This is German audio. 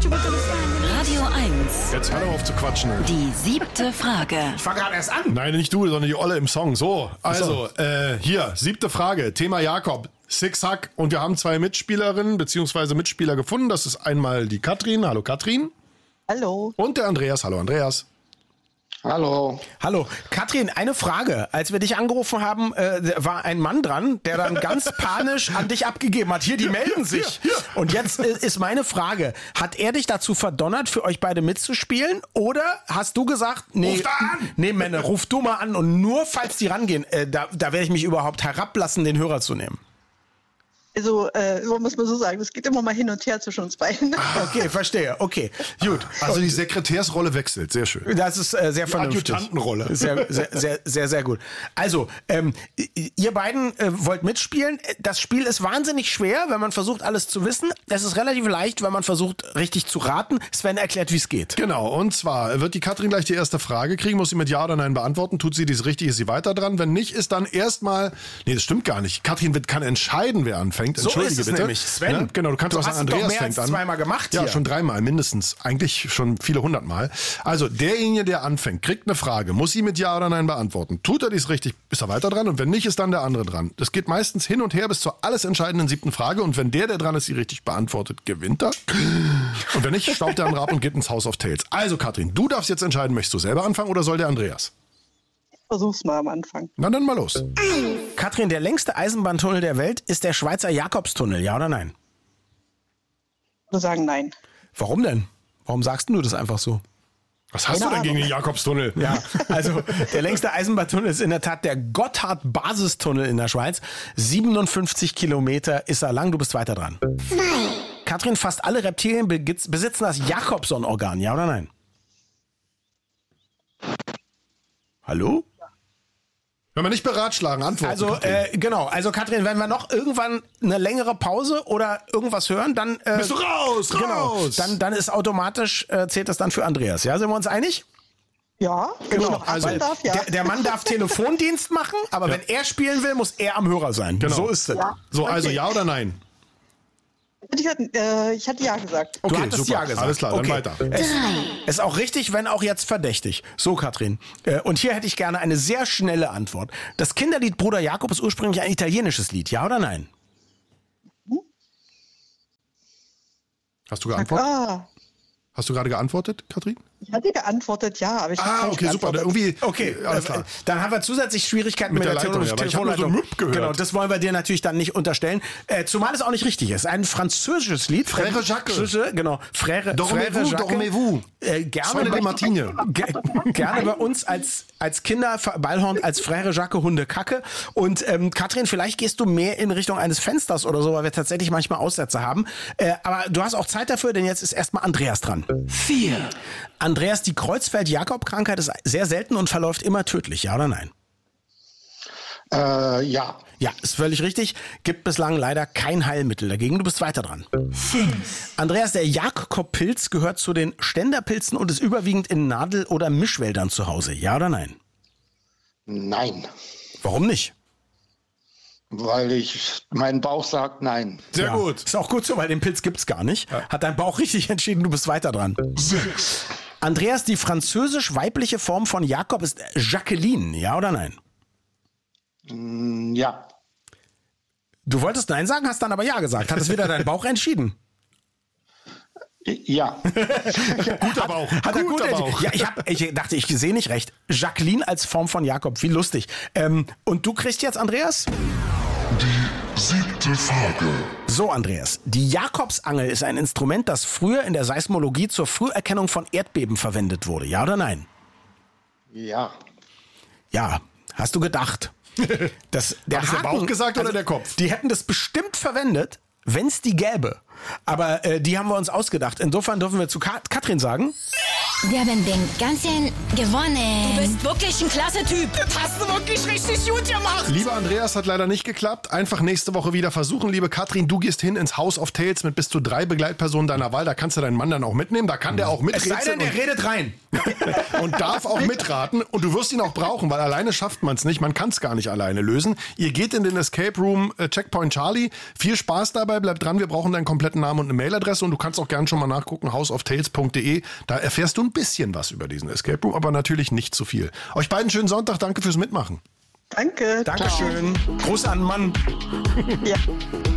Radio 1. Jetzt hör doch auf zu quatschen. Die 7. Frage. Ich fange gerade erst an. Nein, nicht du, sondern die Olle im Song. So, also, hier, 7. Frage. Thema Jakob. Six-Hack. Und wir haben 2 Mitspielerinnen bzw. Mitspieler gefunden. Das ist einmal die Katrin. Hallo Katrin. Hallo. Und der Andreas. Hallo Andreas. Hallo. Hallo. Katrin, eine Frage. Als wir dich angerufen haben, war ein Mann dran, der dann ganz panisch an dich abgegeben hat. Hier, die melden sich. Hier. Und jetzt ist meine Frage. Hat er dich dazu verdonnert, für euch beide mitzuspielen? Oder hast du gesagt, nee, Ruf da an! Nee, Männer, ruf du mal an und nur falls die rangehen, da werde ich mich überhaupt herablassen, den Hörer zu nehmen. Also, muss man so sagen, es geht immer mal hin und her zwischen uns beiden. Okay, verstehe. Okay, gut. Also die Sekretärsrolle wechselt. Sehr schön. Das ist sehr vernünftig. Adjutantenrolle. Sehr gut. Also, ihr beiden wollt mitspielen. Das Spiel ist wahnsinnig schwer, wenn man versucht, alles zu wissen. Es ist relativ leicht, wenn man versucht, richtig zu raten. Sven erklärt, wie es geht. Genau, und zwar wird die Katrin gleich die erste Frage kriegen, muss sie mit Ja oder Nein beantworten. Tut sie dies richtig, ist sie weiter dran. Wenn nicht, ist dann erstmal... Nee, das stimmt gar nicht. Katrin kann entscheiden, wer anfängt. So Entschuldige ist es bitte. nämlich. Sven, ja, genau, du kannst auch sagen, hast Andreas doch mehr fängt als an. zweimal gemacht Ja, hier. schon 3-mal mindestens. Eigentlich schon viele 100-mal. Also derjenige, der anfängt, kriegt eine Frage, muss sie mit Ja oder Nein beantworten. Tut er dies richtig, ist er weiter dran und wenn nicht, ist dann der andere dran. Das geht meistens hin und her bis zur alles entscheidenden 7. Frage und wenn der dran ist, die richtig beantwortet, gewinnt er. Und wenn nicht, staubt der andere ab und geht ins House of Tales. Also Katrin, du darfst jetzt entscheiden, möchtest du selber anfangen oder soll der Andreas? Versuch's mal am Anfang. Na dann mal los. Katrin, der längste Eisenbahntunnel der Welt ist der Schweizer Jakobstunnel, ja oder nein? Ich würde sagen, nein. Warum denn? Warum sagst du das einfach so? Was hast du denn gegen den Jakobstunnel? Ja, also der längste Eisenbahntunnel ist in der Tat der Gotthard-Basistunnel in der Schweiz. 57 Kilometer ist er lang, du bist weiter dran. 2. Katrin, fast alle Reptilien besitzen das Jacobson-Organ, ja oder nein? Hallo? Wenn wir nicht beratschlagen, antworten. Also, genau. Also, Katrin, wenn wir noch irgendwann eine längere Pause oder irgendwas hören, dann... bist du raus, raus! Dann ist automatisch, zählt das dann für Andreas. Ja, sind wir uns einig? Ja, wenn ich noch also, darf, ja. Der Mann darf Telefondienst machen, aber wenn er spielen will, muss er am Hörer sein. Genau. So ist es. Ja. So, also Ja oder Nein? Ich hatte ja gesagt. Du Okay, hattest super. ja gesagt. Alles klar, dann weiter. Es ist auch richtig, wenn auch jetzt verdächtig. So, Katrin. Und hier hätte ich gerne eine sehr schnelle Antwort. Das Kinderlied Bruder Jakob ist ursprünglich ein italienisches Lied, ja oder nein? Hast du geantwortet? Ah, Hast du gerade geantwortet, Katrin? ich hatte geantwortet, ja, aber ich habe falsch Okay, super. geantwortet. Irgendwie, Okay, alles klar. Dann haben wir zusätzlich Schwierigkeiten mit der Leitung, ja, weil ich hab nur so Telefonleitung. Müpp gehört. Genau, das wollen wir dir natürlich dann nicht unterstellen. Zumal es auch nicht richtig ist. Ein französisches Lied. Frère Jacques. Genau. Frère Jacques. Dormez-vous. Gerne de Martine. Gerne bei uns als Kinder Ballhorn als Frère Jacques Hundekacke. Und Katrin, vielleicht gehst du mehr in Richtung eines Fensters oder so, weil wir tatsächlich manchmal Aussätze haben. Aber du hast auch Zeit dafür, denn jetzt ist erstmal Andreas dran. 4. Andreas, die Kreuzfeld-Jakob-Krankheit ist sehr selten und verläuft immer tödlich, ja oder nein? Ja. Ja, ist völlig richtig. Gibt bislang leider kein Heilmittel dagegen. Du bist weiter dran. 5. Andreas, der Jakob-Pilz gehört zu den Ständerpilzen und ist überwiegend in Nadel- oder Mischwäldern zu Hause, ja oder nein? Nein. Warum nicht? Weil mein Bauch sagt nein. Sehr gut. Ist auch gut so, weil den Pilz gibt's gar nicht. Hat dein Bauch richtig entschieden, du bist weiter dran. 6. Andreas, die französisch-weibliche Form von Jakob ist Jacqueline, ja oder nein? Ja. Du wolltest Nein sagen, hast dann aber Ja gesagt. Hat es wieder dein Bauch entschieden? Ja. Guter Bauch. Hat er gut Guter entschieden. Bauch. Ja, ich dachte, ich sehe nicht recht. Jacqueline als Form von Jakob, wie lustig. Und du kriegst jetzt, Andreas? Die 7. Frage. So, Andreas. Die Jakobsangel ist ein Instrument, das früher in der Seismologie zur Früherkennung von Erdbeben verwendet wurde. Ja oder nein? Ja. Ja, hast du gedacht. Der Hat es der Bauch gesagt oder der Kopf? Die hätten das bestimmt verwendet, wenn es die gäbe. Aber die haben wir uns ausgedacht. Insofern dürfen wir zu Katrin sagen. Wir haben den ganzen gewonnen. Du bist wirklich ein klasse Typ. Das hast du wirklich richtig gut gemacht. Lieber Andreas, hat leider nicht geklappt. Einfach nächste Woche wieder versuchen. Liebe Katrin, du gehst hin ins House of Tales mit bis zu 3 Begleitpersonen deiner Wahl. Da kannst du deinen Mann dann auch mitnehmen. Da kann der auch Es miträtseln. sei denn, der redet rein. und darf auch mitraten. Und du wirst ihn auch brauchen, weil alleine schafft man es nicht. Man kann es gar nicht alleine lösen. Ihr geht in den Escape Room Checkpoint Charlie. Viel Spaß dabei. Bleib dran. Wir brauchen deinen kompletten Namen und eine Mailadresse. Und du kannst auch gern schon mal nachgucken. houseoftales.de. Da erfährst du ein bisschen was über diesen Escape Room, aber natürlich nicht zu viel. Euch beiden schönen Sonntag. Danke fürs Mitmachen. Danke. Dankeschön. Gruß an Mann. Ja.